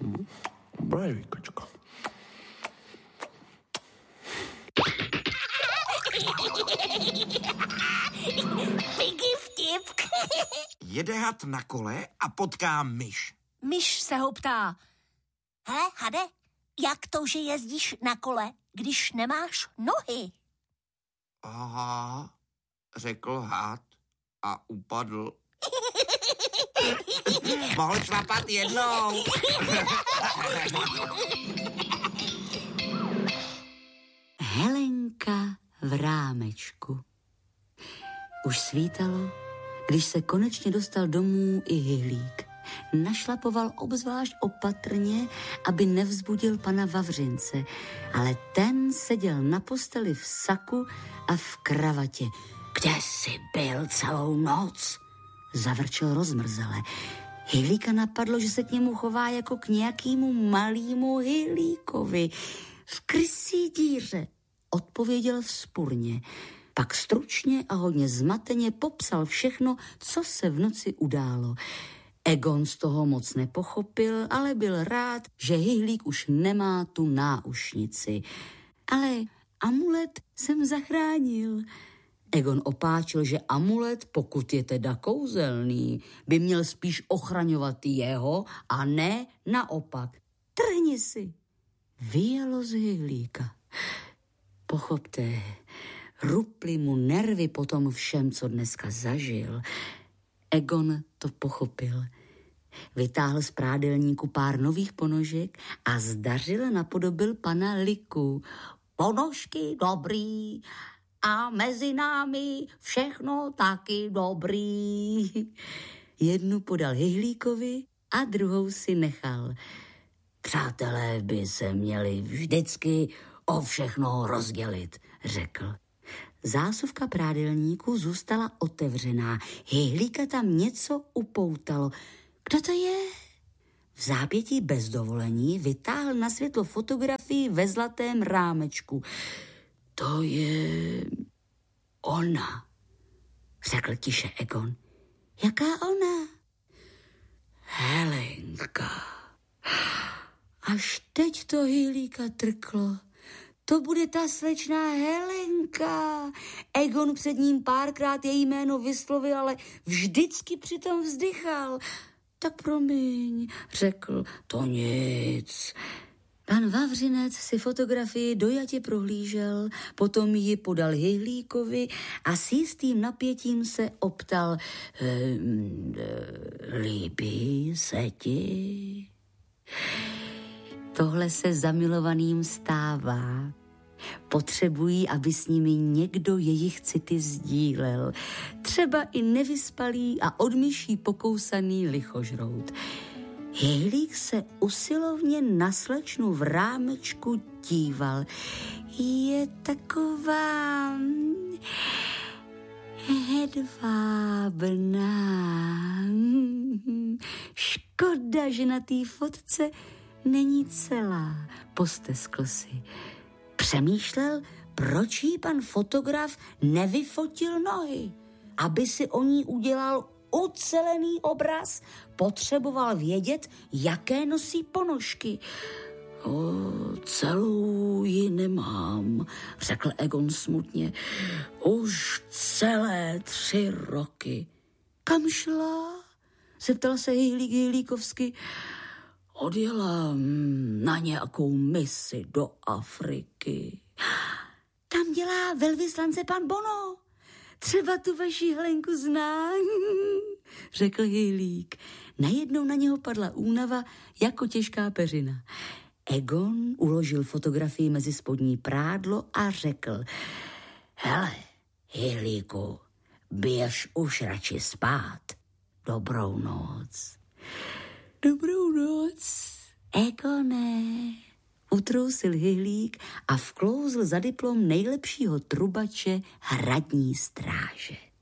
Dobré víkočko. Piggy vtip. Jede had na kole a potká myš. Myš se ho ptá. Hele, hade, jak to, že jezdíš na kole, když nemáš nohy? Aha, řekl had a upadl. Mohl šlapat jednou. Helenka v rámečku. Už svítalo, když se konečně dostal domů i Hyhlík. Našlapoval obzvlášť opatrně, aby nevzbudil pana Vavřince, ale ten seděl na posteli v saku a v kravatě. Kde jsi byl celou noc? Zavrčel rozmrzele. Hyhlíka napadlo, že se k němu chová jako k nějakému malýmu Hyhlíkovi. V krysí díře, odpověděl vzpurně. Pak stručně a hodně zmateně popsal všechno, co se v noci událo. Egon z toho moc nepochopil, ale byl rád, že Hyhlík už nemá tu náušnici. Ale amulet jsem zachránil. Egon opáčil, že amulet, pokud je teda kouzelný, by měl spíš ochraňovat jeho a ne naopak. Trhni si. Vyjelo z Hyhlíka. Pochopte, ruply mu nervy po tom všem, co dneska zažil. Egon to pochopil. Vytáhl z prádelníku pár nových ponožek a zdařile napodobil pana Liku. Ponožky dobrý a mezi námi všechno taky dobrý. Jednu podal Hyhlíkovi a druhou si nechal. Přátelé by se měli vždycky o všechno rozdělit, řekl. Zásuvka prádelníku zůstala otevřená. Hyhlíka tam něco upoutalo. Kdo to je? V zápětí bez dovolení vytáhl na světlo fotografii ve zlatém rámečku. To je ona, řekl tiše Egon. Jaká ona? Helenka. Až teď to Hyhlíka trklo. To bude ta slečná Helenka. Egon před ním párkrát její jméno vyslovil, ale vždycky přitom vzdychal. Tak promiň, řekl, to nic. Pan Vavřinec si fotografii dojatě prohlížel, potom ji podal Hyhlíkovi a s jistým napětím se optal. Líbí se ti? Tohle se zamilovaným stává. Potřebují, aby s nimi někdo jejich city sdílel. Třeba i nevyspalý a od myší pokousaný lichožrout. Hyhlík se usilovně na slečnu v rámečku díval. Je taková hedvábná. Škoda, že na té fotce není celá, posteskl si. Přemýšlel, proč jí pan fotograf nevyfotil nohy. Aby si o ní udělal ucelený obraz, potřeboval vědět, jaké nosí ponožky. Celou ji nemám, řekl Egon smutně. Už celé 3 roky. Kam šla? Zeptal se Hyhlík Hyhlíkovsky. Odjela na nějakou misi do Afriky. Tam dělá velvyslance pan Bono. Třeba tu vaši Helenku zná, řekl Hyhlík. Najednou na něho padla únava jako těžká peřina. Egon uložil fotografii mezi spodní prádlo a řekl. Hele, Hyhlíku, běž už radši spát. Dobrou noc. Dobrou noc, Egone, utrousil Hyhlík a vklouzl za diplom nejlepšího trubače hradní stráže.